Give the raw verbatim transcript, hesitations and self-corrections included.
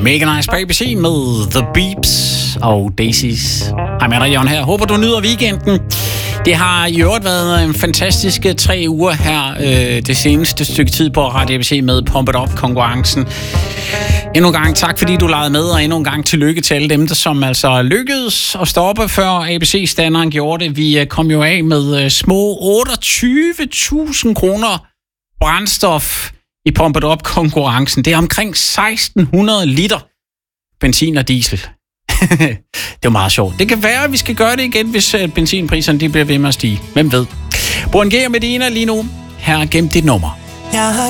Mega Nice på A B C med The Beeps og Daisies. Hej med dig, Jørgen her. Håber, du nyder weekenden. Det har i øvrigt været en fantastisk tre uger her øh, det seneste stykke tid på Radio A B C med Pump It Up-konkurrencen. Endnu en gang tak, fordi du legede med, og endnu en gang tillykke til alle dem, der som altså lykkedes at stoppe, før A B C-standeren gjorde det. Vi kom jo af med små otteogtyve tusind kroner brændstof i Pump It Up-konkurrencen. Det er omkring seksten hundrede liter benzin og diesel. Det er meget sjovt. Det kan være, at vi skal gøre det igen, hvis benzinpriserne de bliver ved med at stige. Hvem ved? Bruger en G og Medina lige nu. Her er gemt dit nummer.